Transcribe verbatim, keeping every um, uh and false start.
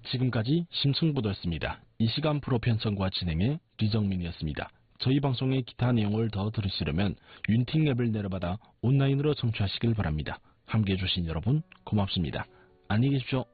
지금까지 심층보도였습니다. 이 시간 프로 편성과 진행의 리정민이었습니다. 저희 방송의 기타 내용을 더 들으시려면 윤팅 앱을 내려받아 온라인으로 청취하시길 바랍니다. 함께해 주신 여러분 고맙습니다. 안녕히 계십시오.